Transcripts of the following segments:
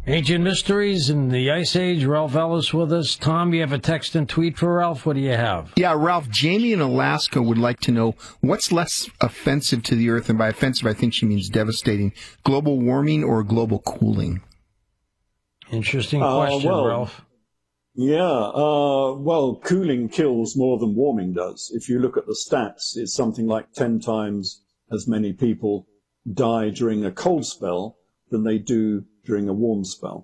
Ancient Mysteries in the Ice Age. Ralph Ellis with us. Tom, you have a text and tweet for Ralph? What do you have? Yeah, Ralph, Jamie in Alaska would like to know what's less offensive to the Earth, and by offensive I think she means devastating, global warming or global cooling? Interesting question, Ralph. Yeah, cooling kills more than warming does. If you look at the stats, it's something like 10 times as many people die during a cold spell than they do during a warm spell.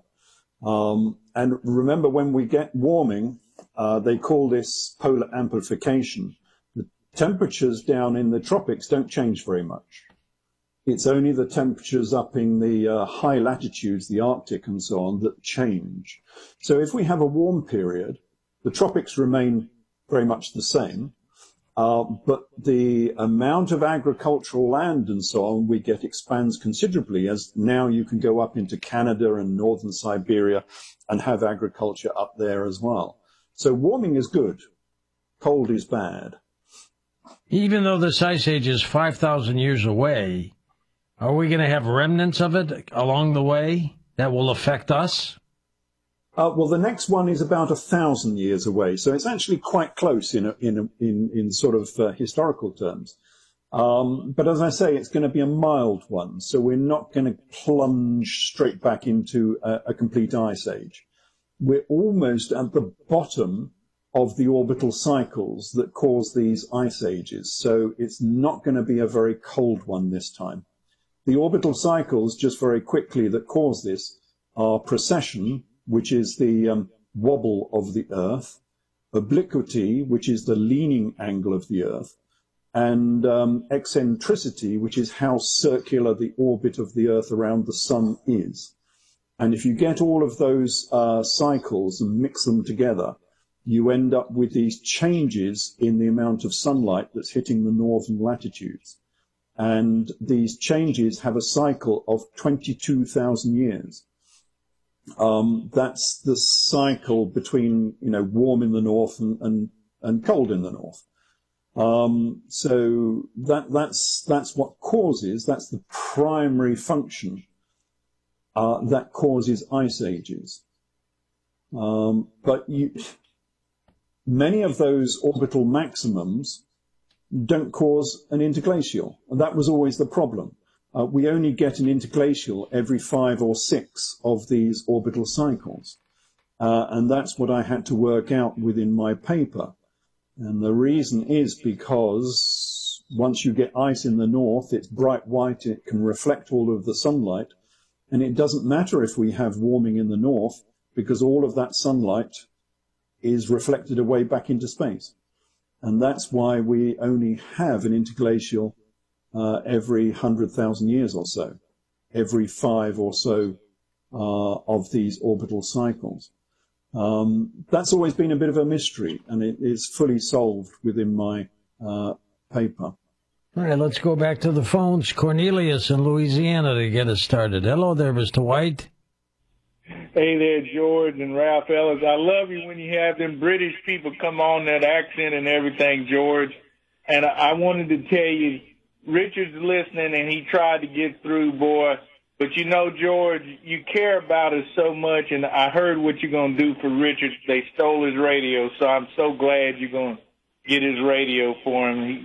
And remember, when we get warming, they call this polar amplification. The temperatures down in the tropics don't change very much. It's only the temperatures up in the high latitudes, the Arctic and so on, that change. So if we have a warm period, the tropics remain very much the same, but the amount of agricultural land and so on we get expands considerably, as now you can go up into Canada and northern Siberia and have agriculture up there as well. So warming is good, cold is bad. Even though this ice age is 5,000 years away, are we going to have remnants of it along the way that will affect us? Well, the next one is about 1,000 years away, so it's actually quite close in sort of historical terms. But as I say, it's going to be a mild one, so we're not going to plunge straight back into a complete ice age. We're almost at the bottom of the orbital cycles that cause these ice ages, so it's not going to be a very cold one this time. The orbital cycles, just very quickly, that cause this are precession, which is the wobble of the Earth, obliquity, which is the leaning angle of the Earth, and eccentricity, which is how circular the orbit of the Earth around the Sun is. And if you get all of those cycles and mix them together, you end up with these changes in the amount of sunlight that's hitting the northern latitudes. And these changes have a cycle of 22,000 years. That's the cycle between, warm in the north and cold in the north. So that's what causes, that's the primary function that causes ice ages. But many of those orbital maximums don't cause an interglacial. And that was always the problem. We only get an interglacial every 5 or 6 of these orbital cycles. And that's what I had to work out within my paper. And the reason is because once you get ice in the north, it's bright white, it can reflect all of the sunlight. And it doesn't matter if we have warming in the north, because all of that sunlight is reflected away back into space. And that's why we only have an interglacial every 100,000 years or so, every 5 or so of these orbital cycles. That's always been a bit of a mystery, and it is fully solved within my paper. All right, let's go back to the phones. Cornelius in Louisiana to get us started. Hello there, Mr. White. Hey there, George and Ralph Ellis. I love you when you have them British people come on, that accent and everything, George. And I wanted to tell you, Richard's listening, and he tried to get through, boy. But George, you care about us so much, and I heard what you're going to do for Richard. They stole his radio, so I'm so glad you're going to get his radio for him.